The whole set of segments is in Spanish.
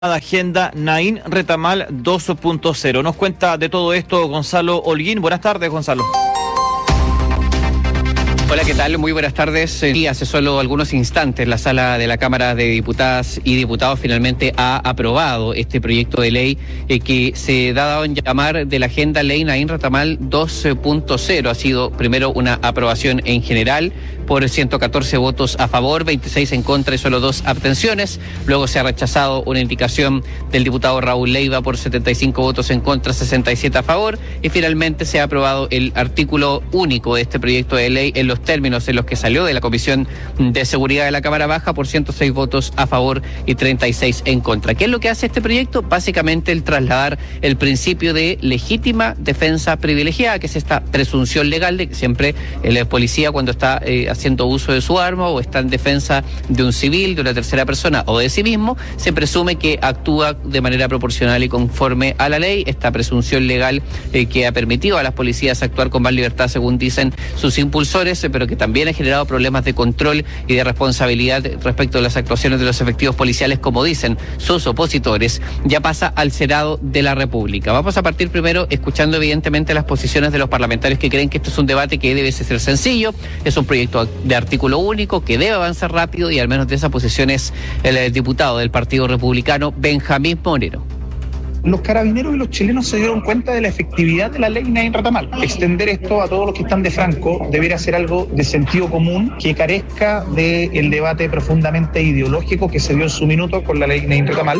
Agenda Naín Retamal 2.0. Nos cuenta de todo esto Gonzalo Holguín. Buenas tardes, Gonzalo. Hola, ¿qué tal? Muy buenas tardes. Hace solo algunos instantes la sala de la Cámara de Diputadas y Diputados finalmente ha aprobado este proyecto de ley que se da en llamar de la Agenda Ley Naín Retamal 2.0. Ha sido primero una aprobación en general por 114 votos a favor, 26 en contra y solo 2 abstenciones. Luego se ha rechazado una indicación del diputado Raúl Leiva por 75 votos en contra, 67 a favor. Y finalmente se ha aprobado el artículo único de este proyecto de ley en los términos en los que salió de la Comisión de Seguridad de la Cámara Baja por 106 votos a favor y 36 en contra. ¿Qué es lo que hace este proyecto? Básicamente el trasladar el principio de legítima defensa privilegiada, que es esta presunción legal de que siempre el policía, cuando está haciendo uso de su arma o está en defensa de un civil, de una tercera persona o de sí mismo, se presume que actúa de manera proporcional y conforme a la ley. Esta presunción legal que ha permitido a las policías actuar con más libertad, según dicen sus impulsores, pero que también ha generado problemas de control y de responsabilidad respecto de las actuaciones de los efectivos policiales, como dicen sus opositores, ya pasa al Senado de la República. Vamos a partir primero escuchando evidentemente las posiciones de los parlamentarios que creen que esto es un debate que debe ser sencillo, es un proyecto de artículo único que debe avanzar rápido, y al menos de esa posición es el diputado del Partido Republicano, Benjamín Moreno. Los carabineros y los chilenos se dieron cuenta de la efectividad de la ley Naín Retamal. Extender esto a todos los que están de franco debería ser algo de sentido común que carezca del debate profundamente ideológico que se dio en su minuto con la ley Naín Retamal.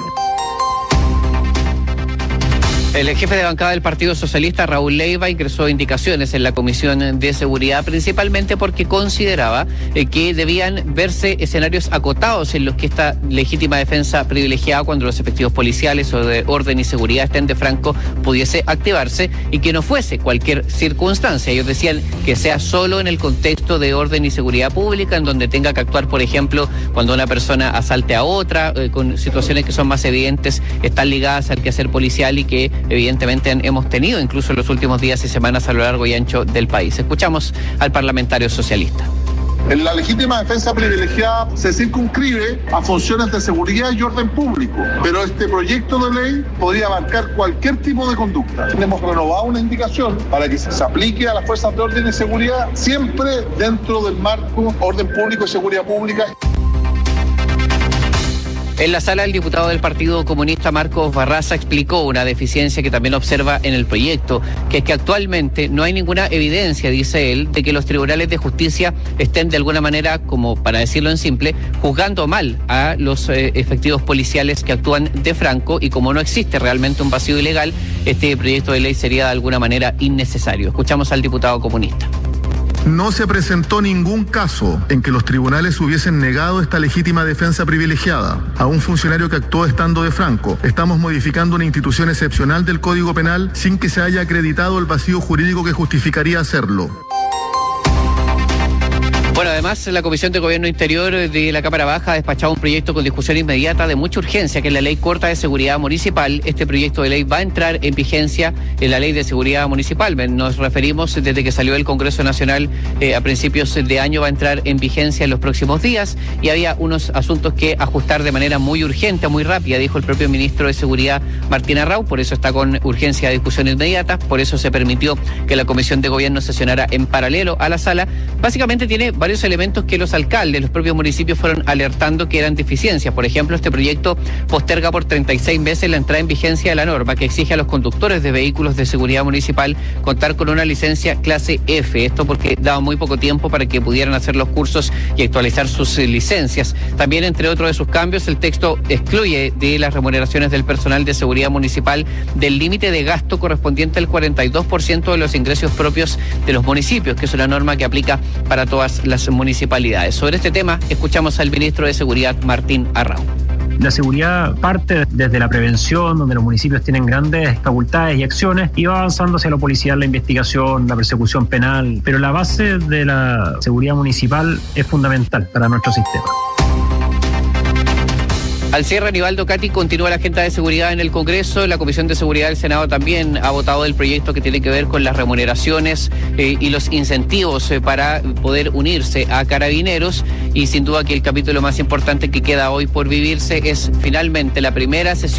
El jefe de bancada del Partido Socialista, Raúl Leiva, ingresó indicaciones en la Comisión de Seguridad, principalmente porque consideraba que debían verse escenarios acotados en los que esta legítima defensa privilegiada, cuando los efectivos policiales o de orden y seguridad estén de franco, pudiese activarse, y que no fuese cualquier circunstancia. Ellos decían que sea solo en el contexto de orden y seguridad pública, en donde tenga que actuar, por ejemplo, cuando una persona asalte a otra, con situaciones que son más evidentes, están ligadas al quehacer policial y que evidentemente hemos tenido incluso en los últimos días y semanas a lo largo y ancho del país. Escuchamos al parlamentario socialista. La legítima defensa privilegiada se circunscribe a funciones de seguridad y orden público, pero este proyecto de ley podría abarcar cualquier tipo de conducta. Hemos renovado una indicación para que se aplique a las fuerzas de orden y seguridad, siempre dentro del marco orden público y seguridad pública. En la sala, el diputado del Partido Comunista, Marcos Barraza, explicó una deficiencia que también observa en el proyecto, que es que actualmente no hay ninguna evidencia, dice él, de que los tribunales de justicia estén de alguna manera, como para decirlo en simple, juzgando mal a los efectivos policiales que actúan de franco, y como no existe realmente un vacío ilegal, este proyecto de ley sería de alguna manera innecesario. Escuchamos al diputado comunista. No se presentó ningún caso en que los tribunales hubiesen negado esta legítima defensa privilegiada a un funcionario que actuó estando de franco. Estamos modificando una institución excepcional del Código Penal sin que se haya acreditado el vacío jurídico que justificaría hacerlo. Bueno, además, la Comisión de Gobierno Interior de la Cámara Baja ha despachado un proyecto con discusión inmediata de mucha urgencia, que es la Ley Corta de Seguridad Municipal. Este proyecto de ley va a entrar en vigencia en la Ley de Seguridad Municipal. Nos referimos desde que salió del Congreso Nacional a principios de año, va a entrar en vigencia en los próximos días, y había unos asuntos que ajustar de manera muy urgente, muy rápida, dijo el propio ministro de Seguridad, Martín Arrau. Por eso está con urgencia de discusión inmediata, por eso se permitió que la Comisión de Gobierno sesionara en paralelo a la sala. Básicamente tiene varios elementos que los alcaldes, los propios municipios fueron alertando que eran deficiencias. Por ejemplo, este proyecto posterga por 36 meses la entrada en vigencia de la norma que exige a los conductores de vehículos de seguridad municipal contar con una licencia clase F. Esto porque daba muy poco tiempo para que pudieran hacer los cursos y actualizar sus licencias. También, entre otros de sus cambios, el texto excluye de las remuneraciones del personal de seguridad municipal del límite de gasto correspondiente al 42% de los ingresos propios de los municipios, que es una norma que aplica para todas las municipalidades. Sobre este tema, escuchamos al ministro de Seguridad, Martín Arrau. La seguridad parte desde la prevención, donde los municipios tienen grandes facultades y acciones, y va avanzando hacia lo policial, la investigación, la persecución penal, pero la base de la seguridad municipal es fundamental para nuestro sistema. Al cierre, Aníbaldo Cati, continúa la agenda de seguridad en el Congreso. La Comisión de Seguridad del Senado también ha votado el proyecto que tiene que ver con las remuneraciones y los incentivos para poder unirse a Carabineros. Y sin duda que el capítulo más importante que queda hoy por vivirse es finalmente la primera sesión